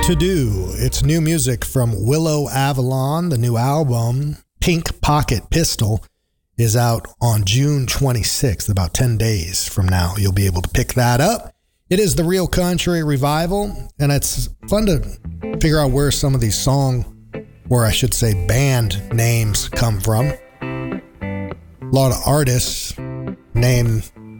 To Do. It's new music from Willow Avalon. The new album, Pink Pocket Pistol, is out on June 26th. About 10 days from now, you'll be able to pick that up. It is the Real Country Revival, and it's fun to figure out where some of these band names come from. A lot of artists name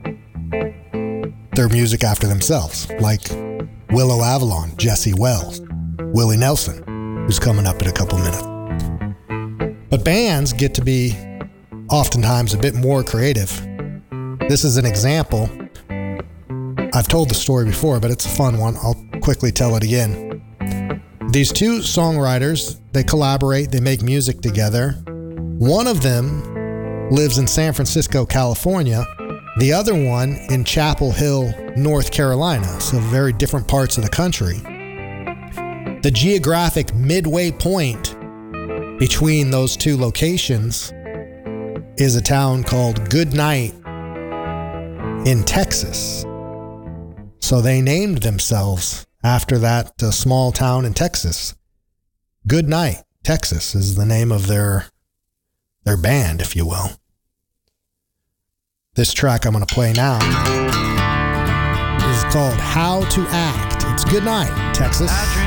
their music after themselves, like Willow Avalon, Jesse Wells, Willie Nelson, who's coming up in a couple minutes. But bands get to be oftentimes a bit more creative. This is an example. I've told the story before, but it's a fun one. I'll quickly tell it again. These two songwriters, they collaborate, they make music together. One of them lives in San Francisco, California. The other one in Chapel Hill, North Carolina, so very different parts of the country. The geographic midway point between those two locations is a town called Goodnight in Texas. So they named themselves after that small town in Texas. Goodnight, Texas is the name of their band, if you will. This track I'm going to play now is called How to Act. It's Goodnight, Texas.